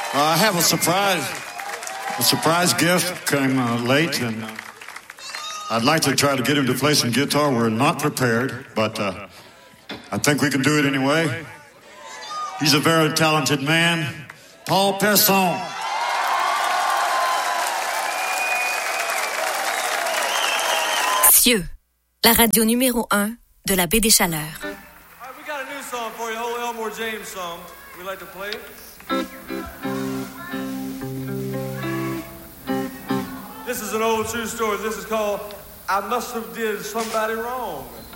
I have a surprise. A surprise gift came late, and I'd like to try to get him to play some guitar. We're not prepared, but I think we can do it anyway. He's a very talented man, Paul Pesson. Cieux, la radio numéro 1 de la Baie des Chaleurs. All right, we got a new song for you, old Elmore James song. We'd like to play it. This is an old true story. This is called I Must Have Did Somebody Wrong.